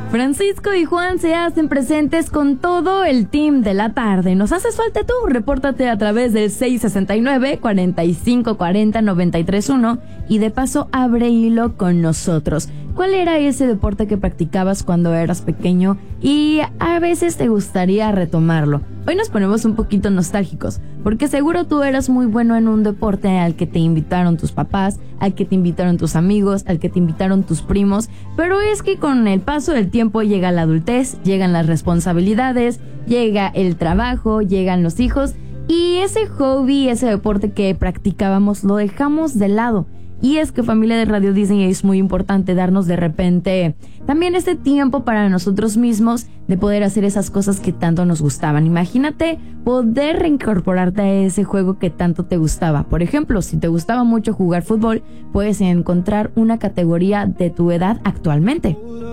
Francisco y Juan se hacen presentes con todo el team de la tarde. ¿Nos haces falta tú? Repórtate a través del 669-4540-931 y de paso abre hilo con nosotros. ¿Cuál era ese deporte que practicabas cuando eras pequeño y a veces te gustaría retomarlo? Hoy nos ponemos un poquito nostálgicos, porque seguro tú eras muy bueno en un deporte al que te invitaron tus papás, al que te invitaron tus amigos, al que te invitaron tus primos, pero es que con el paso del tiempo llega la adultez, llegan las responsabilidades, llega el trabajo, llegan los hijos y ese hobby, ese deporte que practicábamos lo dejamos de lado. Y es que, familia de Radio Disney, es muy importante darnos de repente también este tiempo para nosotros mismos de poder hacer esas cosas que tanto nos gustaban. Imagínate poder reincorporarte a ese juego que tanto te gustaba. Por ejemplo, si te gustaba mucho jugar fútbol, puedes encontrar una categoría de tu edad actualmente.